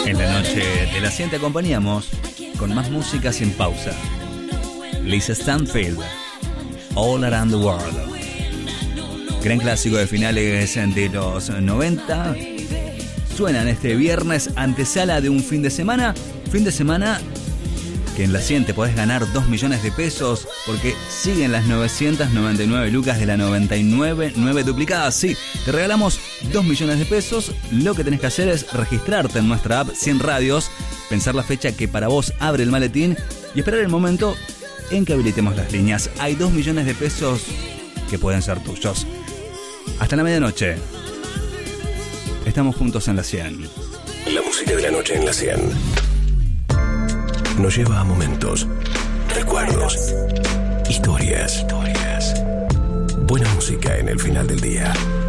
En la noche de la 100 te acompañamos con más música sin pausa. Lisa Stanfield, All Around the World. Gran clásico de finales de los 90. Suenan este viernes, antesala de un fin de semana. Fin de semana que en la 100 te podés ganar 2 millones de pesos porque siguen las 999 lucas de la 99 duplicadas. Sí, te regalamos 2 millones de pesos. Lo que tenés que hacer es registrarte en nuestra app 100 Radios, pensar la fecha que para vos abre el maletín y esperar el momento en que habilitemos las líneas. Hay 2 millones de pesos que pueden ser tuyos. Hasta la medianoche. Estamos juntos en la 100. La música de la noche en la 100 nos lleva a momentos, recuerdos, historias. Buena música en el final del día.